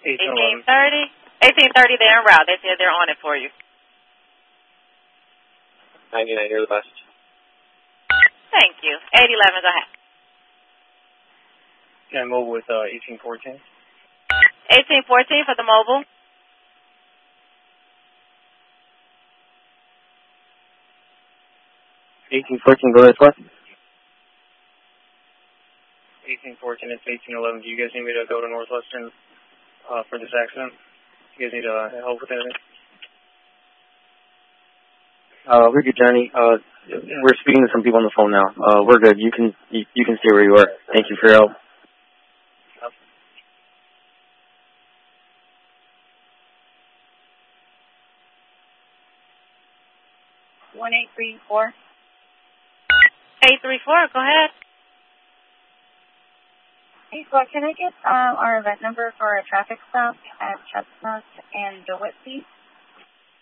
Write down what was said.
1830. 1830, they're en route. They said they're on it for you. 99, you're the best. Thank you. 811, go ahead. Can I mobile with 1814? 1814 for the mobile. 1814, go ahead, what? 1814, it's 1811. Do you guys need me to go to Northwestern for this accident? You guys need help with anything? We're good, Johnny. We're speaking to some people on the phone now. We're good. You can stay where you are. Thank you for your help. 1834. 834, go ahead. Hey, can I get our event number for a traffic stop at Chestnut and DeWitt, please?